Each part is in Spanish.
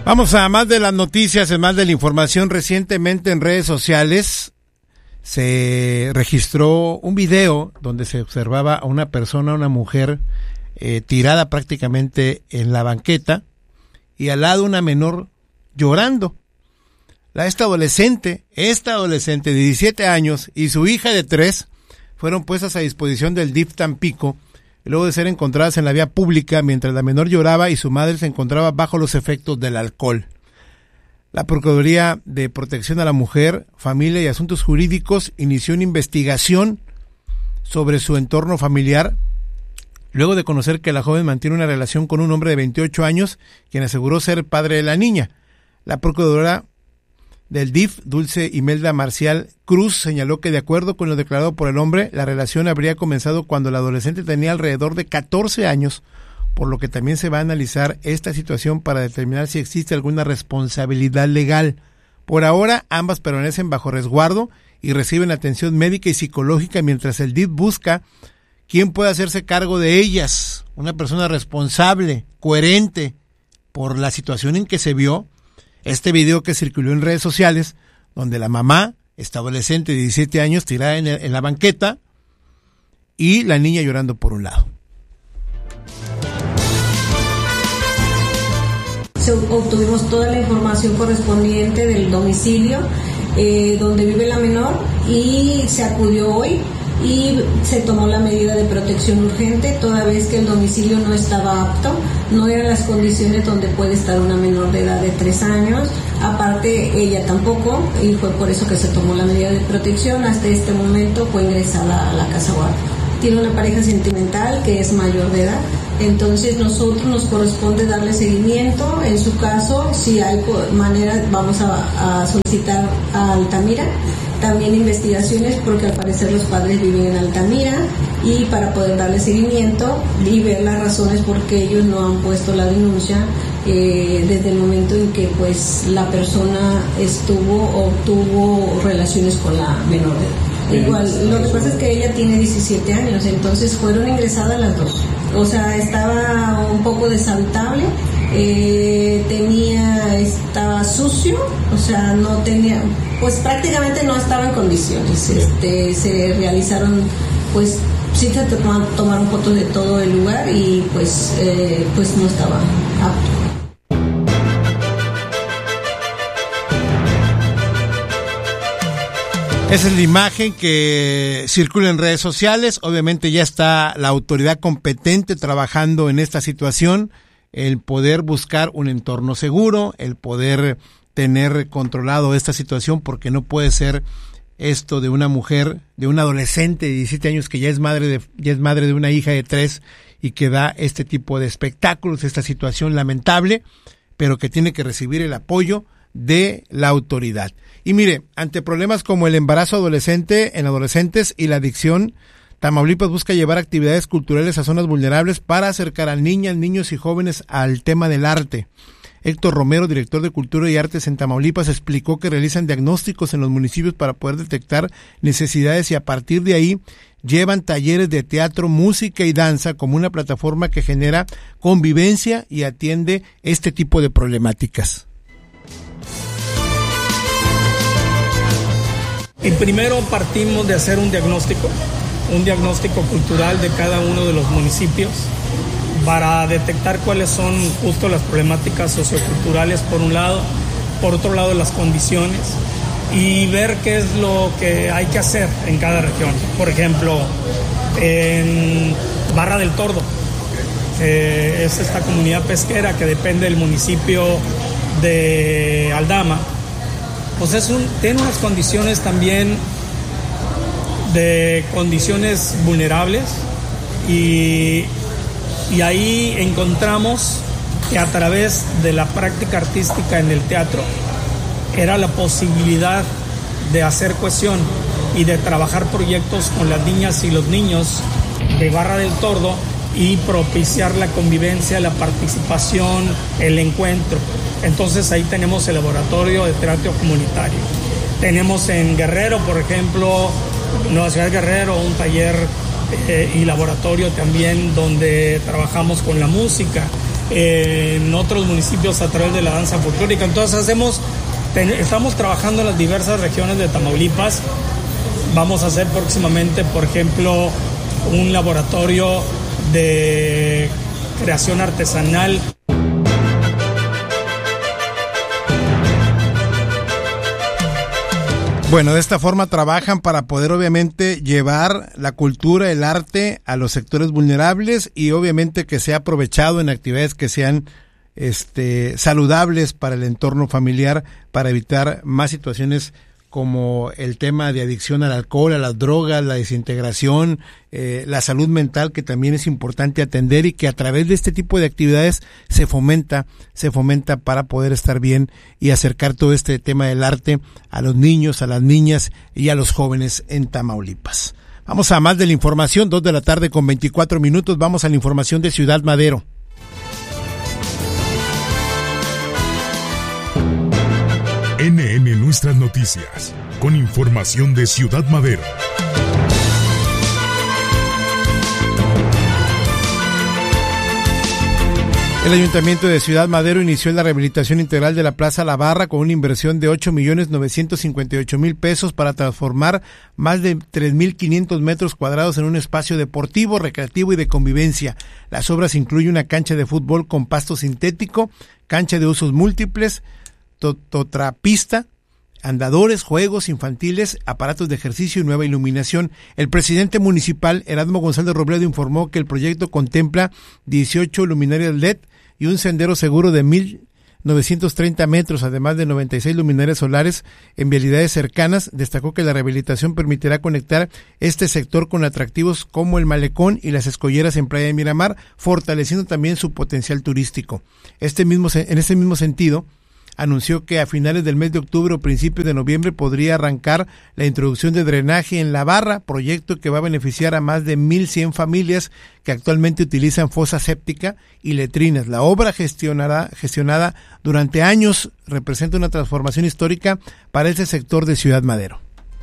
Vamos a más de las noticias, más de la información. Recientemente en redes sociales se registró un video donde se observaba a una persona, una mujer, tirada prácticamente en la banqueta y al lado una menor llorando. Esta adolescente de 17 años y su hija de 3 fueron puestas a disposición del DIF Tampico luego de ser encontradas en la vía pública mientras la menor lloraba y su madre se encontraba bajo los efectos del alcohol. La Procuraduría de Protección a la Mujer, Familia y Asuntos Jurídicos inició una investigación sobre su entorno familiar, luego de conocer que la joven mantiene una relación con un hombre de 28 años, quien aseguró ser padre de la niña. La Procuradora del DIF, Dulce Imelda Marcial Cruz, señaló que de acuerdo con lo declarado por el hombre, la relación habría comenzado cuando la adolescente tenía alrededor de 14 años, por lo que también se va a analizar esta situación para determinar si existe alguna responsabilidad legal. Por ahora, ambas permanecen bajo resguardo y reciben atención médica y psicológica mientras el DIF busca quién puede hacerse cargo de ellas, una persona responsable, coherente, por la situación en que se vio. Este video que circuló en redes sociales, donde la mamá, esta adolescente de 17 años, tirada en la banqueta, y la niña llorando por un lado. Obtuvimos toda la información correspondiente del domicilio donde vive la menor y se acudió hoy y se tomó la medida de protección urgente toda vez que el domicilio no estaba apto, no eran las condiciones donde puede estar una menor de edad de 3 años, aparte ella tampoco, y fue por eso que se tomó la medida de protección. Hasta este momento fue ingresada a la casa guardia. Tiene una pareja sentimental que es mayor de edad, entonces nosotros nos corresponde darle seguimiento. En su caso, si hay manera, vamos a solicitar a Altamira también investigaciones, porque al parecer los padres viven en Altamira, y para poder darle seguimiento y ver las razones por qué ellos no han puesto la denuncia desde el momento en que pues la persona tuvo relaciones con la menor de edad. Igual, lo que pasa es que ella tiene 17 años, entonces fueron ingresadas las dos. O sea, estaba un poco deshabitable, estaba sucio, o sea, no tenía, pues prácticamente no estaba en condiciones. Se realizaron, pues sí se tomaron fotos de todo el lugar y pues no estaba apto. Esa es la imagen que circula en redes sociales. Obviamente ya está la autoridad competente trabajando en esta situación, el poder buscar un entorno seguro, el poder tener controlado esta situación, porque no puede ser esto de una mujer, de una adolescente de 17 años que ya es madre de una hija de 3 y que da este tipo de espectáculos, esta situación lamentable, pero que tiene que recibir el apoyo de la autoridad. Y mire, ante problemas como el embarazo adolescente en adolescentes y la adicción, Tamaulipas busca llevar actividades culturales a zonas vulnerables para acercar a niñas, niños y jóvenes al tema del arte. Héctor Romero, director de Cultura y Artes en Tamaulipas, explicó que realizan diagnósticos en los municipios para poder detectar necesidades y a partir de ahí llevan talleres de teatro, música y danza como una plataforma que genera convivencia y atiende este tipo de problemáticas. Y primero partimos de hacer un diagnóstico cultural de cada uno de los municipios para detectar cuáles son justo las problemáticas socioculturales por un lado, por otro lado las condiciones y ver qué es lo que hay que hacer en cada región. Por ejemplo, en Barra del Tordo, es esta comunidad pesquera que depende del municipio de Aldama, pues tiene unas condiciones también de condiciones vulnerables y ahí encontramos que a través de la práctica artística en el teatro era la posibilidad de hacer cohesión y de trabajar proyectos con las niñas y los niños de Barra del Tordo y propiciar la convivencia, la participación, el encuentro. Entonces ahí tenemos el laboratorio de teatro comunitario. Tenemos en Guerrero, por ejemplo, Nueva Ciudad Guerrero, un taller y laboratorio también donde trabajamos con la música. en otros municipios a través de la danza folclórica. Entonces estamos trabajando en las diversas regiones de Tamaulipas. Vamos a hacer próximamente, por ejemplo, un laboratorio de creación artesanal. Bueno, de esta forma trabajan para poder obviamente llevar la cultura, el arte a los sectores vulnerables y obviamente que sea aprovechado en actividades que sean saludables para el entorno familiar, para evitar más situaciones como el tema de adicción al alcohol, a las drogas, la desintegración, la salud mental, que también es importante atender y que a través de este tipo de actividades se fomenta para poder estar bien y acercar todo este tema del arte a los niños, a las niñas y a los jóvenes en Tamaulipas. Vamos a más de la información, 2:24 p.m, vamos a la información de Ciudad Madero. NN Nuestras Noticias, con información de Ciudad Madero. El Ayuntamiento de Ciudad Madero inició la rehabilitación integral de la Plaza La Barra con una inversión de 8,958,000 pesos para transformar más de 3,500 metros cuadrados en un espacio deportivo, recreativo y de convivencia. Las obras incluyen una cancha de fútbol con pasto sintético, cancha de usos múltiples, totrapista, andadores, juegos infantiles, aparatos de ejercicio y nueva iluminación. El presidente municipal, Erasmo González Robledo, informó que el proyecto contempla 18 luminarias LED y un sendero seguro de 1,930 metros, además de 96 luminarias solares en vialidades cercanas. Destacó que la rehabilitación permitirá conectar este sector con atractivos como el Malecón y las escolleras en Playa de Miramar, fortaleciendo también su potencial turístico. En este mismo sentido, anunció que a finales del mes de octubre o principios de noviembre podría arrancar la introducción de drenaje en La Barra, proyecto que va a beneficiar a más de 1,100 familias que actualmente utilizan fosa séptica y letrinas. La obra gestionada durante años representa una transformación histórica para este sector de Ciudad Madero.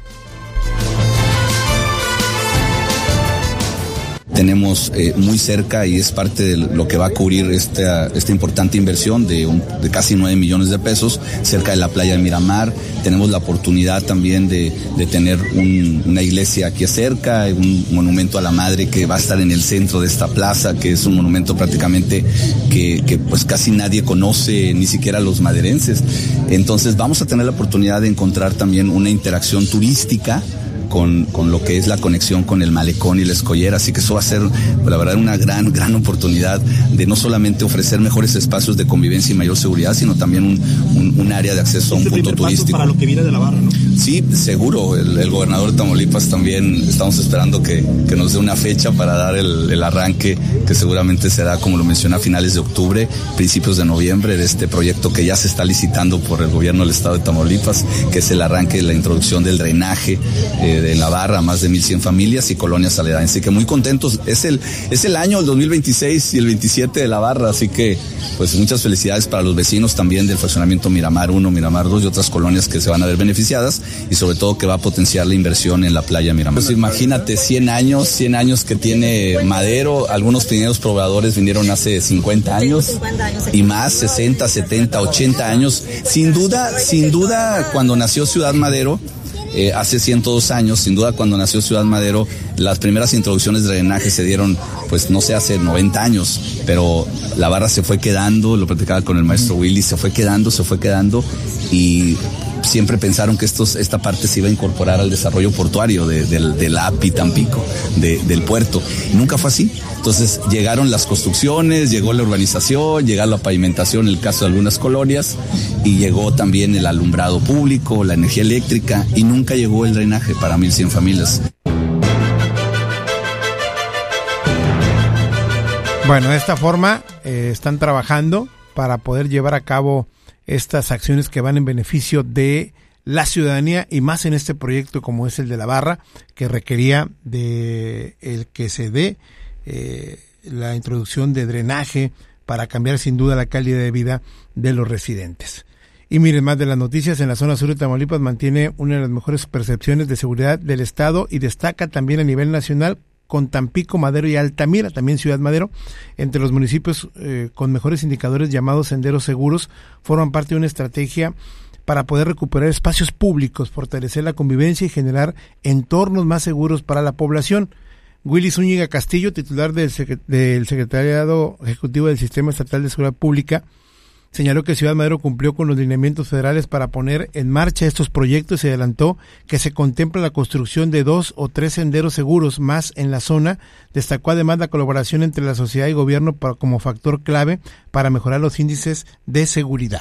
Tenemos muy cerca, y es parte de lo que va a cubrir esta importante inversión de casi 9 millones de pesos, cerca de la playa de Miramar. Tenemos la oportunidad también de tener una iglesia aquí cerca, un monumento a la madre que va a estar en el centro de esta plaza, que es un monumento prácticamente que pues casi nadie conoce, ni siquiera los maderenses. Entonces vamos a tener la oportunidad de encontrar también una interacción turística con lo que es la conexión con el Malecón y la escollera, así que eso va a ser, la verdad, una gran oportunidad de no solamente ofrecer mejores espacios de convivencia y mayor seguridad, sino también un área de acceso a un punto turístico. Para lo que viene de La Barra, ¿no? Sí, seguro, el gobernador de Tamaulipas también estamos esperando que nos dé una fecha para dar el arranque, que seguramente será, como lo mencioné, a finales de octubre, principios de noviembre, de este proyecto que ya se está licitando por el gobierno del estado de Tamaulipas, que es el arranque de la introducción del drenaje de La Barra, más de 1,100 familias y colonias aledañas. Así que muy contentos. Es el año, el 2026 y el 27 de La Barra, así que pues muchas felicidades para los vecinos también del fraccionamiento Miramar 1, Miramar 2 y otras colonias que se van a ver beneficiadas, y sobre todo que va a potenciar la inversión en la playa Miramar. Pues imagínate, 100 años que tiene Madero. Algunos primeros pobladores vinieron hace 50 años y más, 60, 70, 80 años. Sin duda, cuando nació Ciudad Madero, hace 102 años, sin duda, cuando nació Ciudad Madero, las primeras introducciones de drenaje se dieron, pues no sé, hace 90 años, pero La Barra se fue quedando, lo platicaba con el maestro Willy, se fue quedando, y siempre pensaron que esta parte se iba a incorporar al desarrollo portuario del API Tampico, del puerto. Nunca fue así. Entonces llegaron las construcciones, llegó la urbanización, llegó la pavimentación en el caso de algunas colonias, y llegó también el alumbrado público, la energía eléctrica, y nunca llegó el drenaje para 1,100 familias. Bueno, de esta forma están trabajando para poder llevar a cabo estas acciones que van en beneficio de la ciudadanía, y más en este proyecto como es el de La Barra, que requería de el que se dé la introducción de drenaje para cambiar sin duda la calidad de vida de los residentes. Y miren, más de las noticias, en la zona sur de Tamaulipas mantiene una de las mejores percepciones de seguridad del estado y destaca también a nivel nacional con Tampico, Madero y Altamira, también Ciudad Madero, entre los municipios con mejores indicadores llamados senderos seguros, forman parte de una estrategia para poder recuperar espacios públicos, fortalecer la convivencia y generar entornos más seguros para la población. Willy Zúñiga Castillo, titular del Secretariado Ejecutivo del Sistema Estatal de Seguridad Pública, señaló que Ciudad Madero cumplió con los lineamientos federales para poner en marcha estos proyectos y adelantó que se contempla la construcción de 2 o 3 senderos seguros más en la zona. Destacó además la colaboración entre la sociedad y gobierno como factor clave para mejorar los índices de seguridad.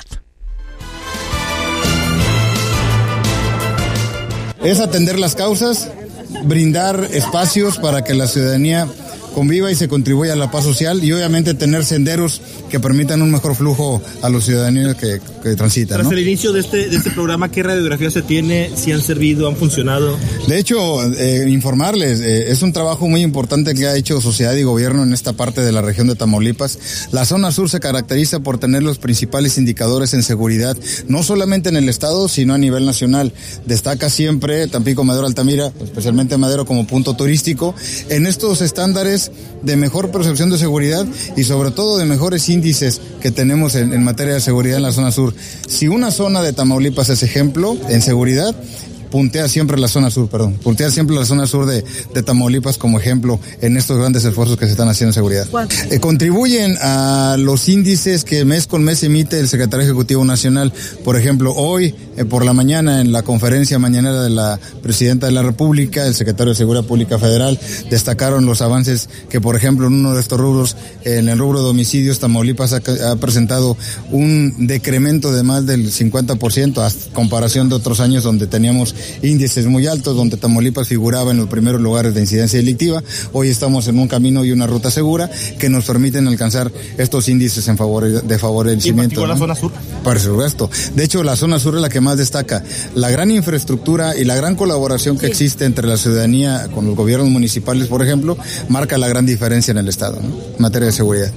Es atender las causas, brindar espacios para que la ciudadanía conviva y se contribuya a la paz social y obviamente tener senderos que permitan un mejor flujo a los ciudadanos que transitan. Tras ¿no? el inicio de este programa, ¿qué radiografía se tiene? ¿Si han servido, han funcionado? De hecho, informarles, es un trabajo muy importante que ha hecho sociedad y gobierno en esta parte de la región de Tamaulipas. La zona sur se caracteriza por tener los principales indicadores en seguridad, no solamente en el estado, sino a nivel nacional. Destaca siempre Tampico, Madero, Altamira, especialmente Madero como punto turístico, en estos estándares de mejor percepción de seguridad y sobre todo de mejores índices que tenemos en materia de seguridad en la zona sur. Si una zona de Tamaulipas es ejemplo en seguridad, puntea siempre la zona sur de Tamaulipas como ejemplo en estos grandes esfuerzos que se están haciendo en seguridad. Contribuyen a los índices que mes con mes emite el Secretario Ejecutivo Nacional. Por ejemplo, hoy por la mañana en la conferencia mañanera de la Presidenta de la República, el Secretario de Seguridad Pública Federal, destacaron los avances que, por ejemplo, en uno de estos rubros, en el rubro de homicidios, Tamaulipas ha presentado un decremento de más del 50% a comparación de otros años donde teníamos índices muy altos, donde Tamaulipas figuraba en los primeros lugares de incidencia delictiva. Hoy estamos en un camino y una ruta segura que nos permiten alcanzar estos índices de favorecimiento. ¿Y la zona sur? Por supuesto. De hecho, la zona sur es la que más destaca. La gran infraestructura y la gran colaboración que existe entre la ciudadanía con los gobiernos municipales, por ejemplo, marca la gran diferencia en el estado, ¿no? En materia de seguridad.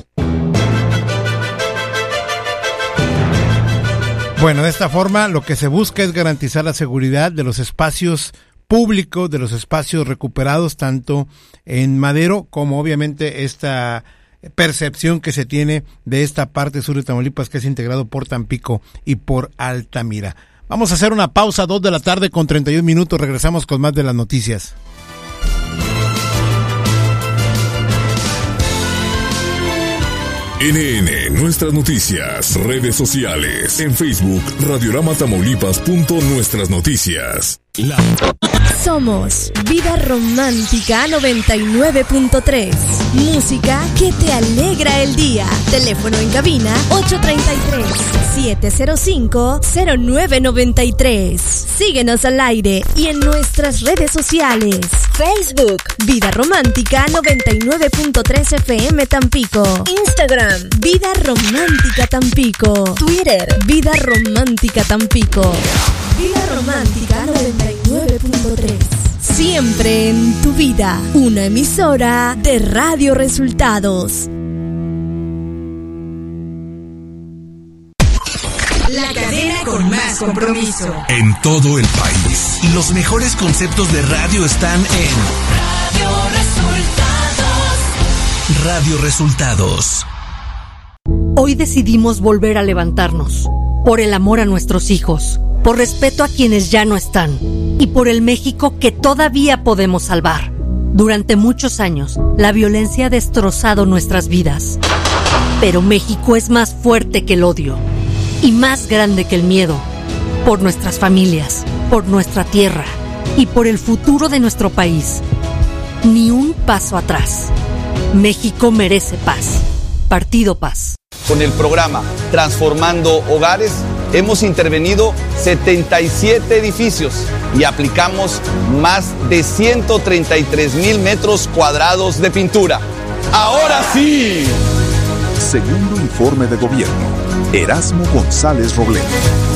Bueno, de esta forma lo que se busca es garantizar la seguridad de los espacios públicos, de los espacios recuperados tanto en Madero como obviamente esta percepción que se tiene de esta parte sur de Tamaulipas que es integrado por Tampico y por Altamira. Vamos a hacer una pausa, 2:31 p.m, regresamos con más de las noticias. NN, nuestras noticias, redes sociales, en Facebook, Radiorama-Tamaulipas.nuestras noticias. Somos Vida Romántica 99.3. Música que te alegra el día. Teléfono en cabina 833-705-0993. Síguenos al aire y en nuestras redes sociales. Facebook, Vida Romántica 99.3 FM Tampico. Instagram, Vida Romántica Tampico. Twitter, Vida Romántica Tampico. Vida Romántica 99.3. Siempre en tu vida. Una emisora de Radio Resultados. La cadena con más compromiso. En todo el país. Y los mejores conceptos de radio están en Radio Resultados. Radio Resultados. Hoy decidimos volver a levantarnos. Por el amor a nuestros hijos. Por respeto a quienes ya no están y por el México que todavía podemos salvar. Durante muchos años, la violencia ha destrozado nuestras vidas. Pero México es más fuerte que el odio y más grande que el miedo. Por nuestras familias, por nuestra tierra y por el futuro de nuestro país. Ni un paso atrás. México merece paz. Partido Paz. Con el programa Transformando Hogares, hemos intervenido 77 edificios y aplicamos más de 133,000 metros cuadrados de pintura. ¡Ahora sí! Segundo informe de gobierno. Erasmo González Robledo.